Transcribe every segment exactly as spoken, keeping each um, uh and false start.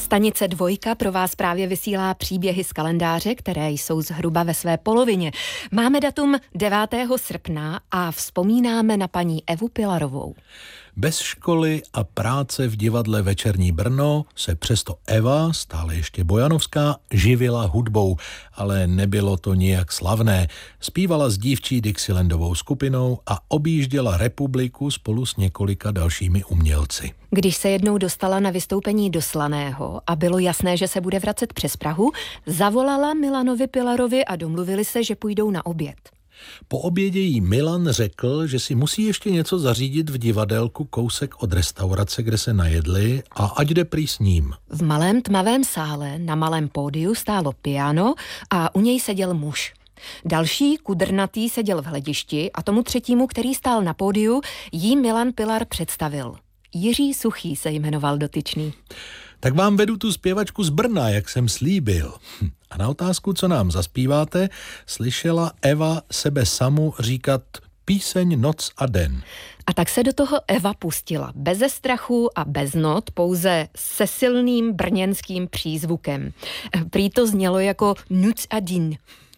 Stanice Dvojka pro vás právě vysílá příběhy z kalendáře, které jsou zhruba ve své polovině. Máme datum devátého srpna a vzpomínáme na paní Evu Pilarovou. Bez školy a práce v divadle Večerní Brno se přesto Eva, stále ještě bojanovská, živila hudbou, ale nebylo to nijak slavné. Zpívala s dívčí Dixielandovou skupinou a objížděla republiku spolu s několika dalšími umělci. Když se jednou dostala na vystoupení do Slaného a bylo jasné, že se bude vracet přes Prahu, zavolala Milanovi Pilarovi a domluvili se, že půjdou na oběd. Po obědě jí Milan řekl, že si musí ještě něco zařídit v divadelku kousek od restaurace, kde se najedli, a ať jde prý s ním. V malém tmavém sále na malém pódiu stálo piano a u něj seděl muž. Další kudrnatý seděl v hledišti a tomu třetímu, který stál na pódiu, jí Milan Pilar představil. Jiří Suchý se jmenoval dotyčný. Tak vám vedu tu zpěvačku z Brna, jak jsem slíbil. A na otázku, co nám zaspíváte, slyšela Eva sebe samu říkat píseň Noc a den. A tak se do toho Eva pustila, beze strachu a bez not, pouze se silným brněnským přízvukem. Prý to znělo jako Noc a den.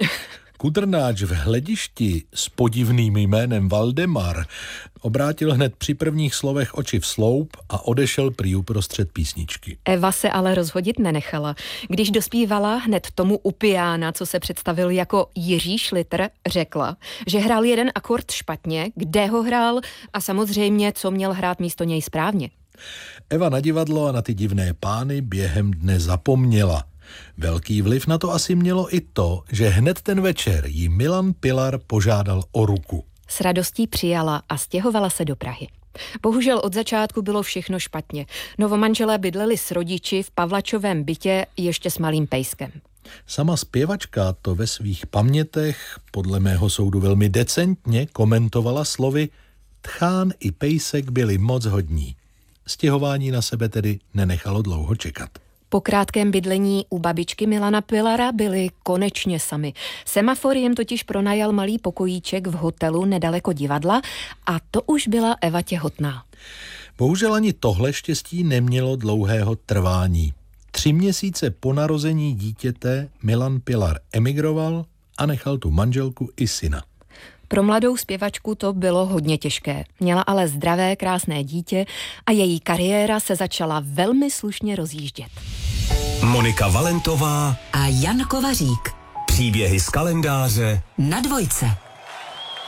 Kudrnáč v hledišti s podivným jménem Valdemar obrátil hned při prvních slovech oči v sloup a odešel prý uprostřed písničky. Eva se ale rozhodit nenechala. Když dospívala hned tomu u piána, co se představil jako Jiří Šlitr, řekla, že hrál jeden akord špatně, kde ho hrál a samozřejmě, co měl hrát místo něj správně. Eva na divadlo a na ty divné pány během dne zapomněla. Velký vliv na to asi mělo i to, že hned ten večer jí Milan Pilar požádal o ruku. S radostí přijala a stěhovala se do Prahy. Bohužel od začátku bylo všechno špatně. Novomanželé bydleli s rodiči v Pavlačovém bytě ještě s malým pejskem. Sama zpěvačka to ve svých pamětech, podle mého soudu velmi decentně, komentovala slovy: Tchán i pejsek byli moc hodní. Stěhování na sebe tedy nenechalo dlouho čekat. Po krátkém bydlení u babičky Milana Pilara byli konečně sami. Semafor jim totiž pronajal malý pokojíček v hotelu nedaleko divadla a to už byla Eva těhotná. Bohužel ani tohle štěstí nemělo dlouhého trvání. Tři měsíce po narození dítěte Milan Pilar emigroval a nechal tu manželku i syna. Pro mladou zpěvačku to bylo hodně těžké. Měla ale zdravé, krásné dítě a její kariéra se začala velmi slušně rozjíždět. Monika Valentová a Jan Kovařík. Příběhy z kalendáře Na Dvojce.